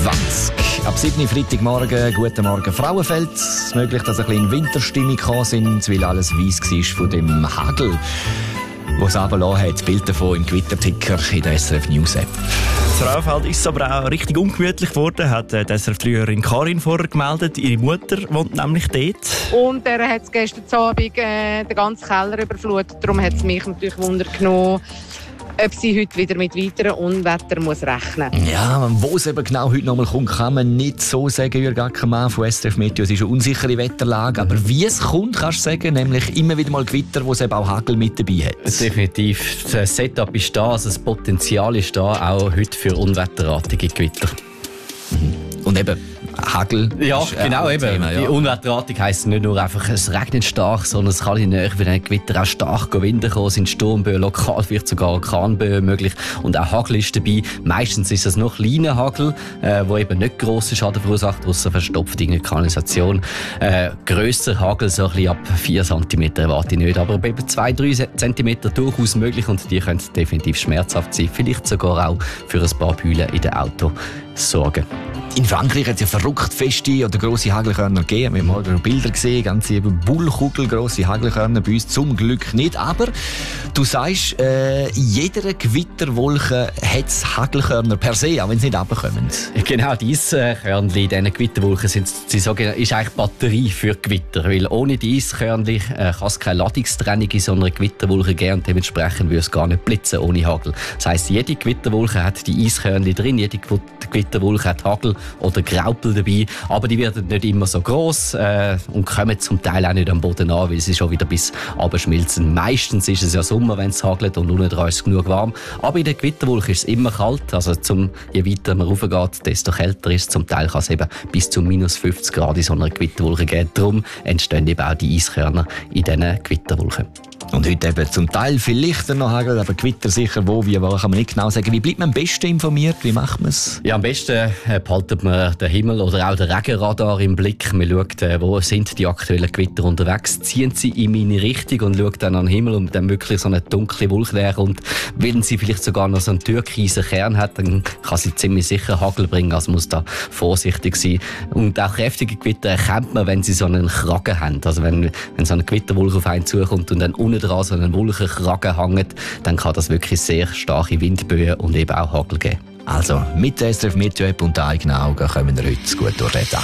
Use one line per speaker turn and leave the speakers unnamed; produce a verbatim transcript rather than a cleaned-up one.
zwanzig. Ab sieben Uhr Freitagmorgen, guten Morgen Frauenfeld. Es ist möglich, dass ein bisschen in Winterstimmung gekommen sind, weil alles weiss war von dem Hagel, wo es runtergelassen hat. Bild davon im Gewitterticker in der S R F News App.
In Frauenfeld ist es aber auch richtig ungemütlich geworden, hat die S R F-Hörerin Karin vorher gemeldet. Ihre Mutter wohnt nämlich dort.
Und er hat gestern Abend äh, den ganzen Keller überflutet. Darum hat es mich natürlich Wunder genommen, ob sie heute wieder mit weiteren Unwetter muss rechnen muss.
Ja, wo es eben genau heute nochmal kommt, kann man nicht so sagen, Jürg Ackermann von S R F Meteo. Es ist eine unsichere Wetterlage, aber wie es kommt, kannst du sagen, nämlich immer wieder mal Gewitter, wo es eben auch Hagel mit dabei hat.
Definitiv. Das Setup ist da, also das Potenzial ist da, auch heute für unwetterartige Gewitter.
Mhm. Und eben Hagel.
Ja,
ist,
genau,
äh,
eben.
Thema, ja.
Die Unwetterartung heisst nicht nur einfach, es regnet stark, sondern es kann in der Nähe von den Gewitter auch stark Winde kommen, es sind Sturmböen, lokal vielleicht sogar Orkanböen möglich und auch Hagel ist dabei. Meistens ist es noch kleiner Hagel, äh, wo eben nicht grosse Schaden verursacht, ausser verstopft in der Kanalisation. Äh, grösser Hagel, so ein bisschen ab vier Zentimeter erwarte ich nicht, aber eben zwei bis drei Zentimeter durchaus möglich und die können definitiv schmerzhaft sein, vielleicht sogar auch für ein paar Bühlen in den Auto sorgen.
In Frankreich hat es ja verrückt feste oder grosse Hagelkörner gegeben. Wir haben heute Bilder gesehen, ganze Bullkugel, grosse Hagelkörner, bei uns zum Glück nicht. Aber du sagst, äh, in jeder Gewitterwolke hat es Hagelkörner per se, auch wenn sie nicht runterkommen.
Genau, diese Körnchen in diesen Gewitterwolken sind, sie sagen, ist eigentlich Batterie für Gewitter. Weil ohne diese Körnchen äh, kann es keine Ladungstrennung in so einer Gewitterwolke geben und dementsprechend würde es gar nicht blitzen ohne Hagel. Das heisst, jede Gewitterwolke hat die Eiskörnchen drin, jede Gewitterwolke hat Hagel oder Graupel dabei, aber die werden nicht immer so gross äh, und kommen zum Teil auch nicht am Boden an, weil sie schon wieder bis runterschmilzen. Meistens ist es ja Sommer, wenn es hagelt und unten dran ist es genug warm. Aber in der Gewitterwolke ist es immer kalt, also zum, je weiter man raufgeht, desto kälter ist es. Zum Teil kann es eben bis zu minus fünfzig Grad in so einer Gewitterwolke geben. Darum entstehen eben auch die Eiskörner in diesen Gewitterwolken.
Und heute eben zum Teil vielleicht noch Hagel, aber Gewitter sicher wo, wie, wo kann man nicht genau sagen. Wie bleibt man am besten informiert? Wie macht man es?
Ja, am besten äh, behaltet man den Himmel oder auch den Regenradar im Blick. Man schaut, äh, wo sind die aktuellen Gewitter unterwegs, ziehen sie in meine Richtung und schaut dann an den Himmel und dann wirklich so eine dunkle Wolke leer. Und wenn sie vielleicht sogar noch so einen türkisen Kern hat, dann kann sie ziemlich sicher Hagel bringen, also muss da vorsichtig sein. Und auch kräftige Gewitter erkennt man, wenn sie so einen Kragen haben. Also wenn, wenn so eine Gewitterwolke auf einen zukommt und dann unten dran so einen Wolkenkragen hängt, dann kann das wirklich sehr starke Windböen und eben auch Hagel geben.
Also mit der S R F Meteo App und den eigenen Augen kommen wir heute gut durch den Tag.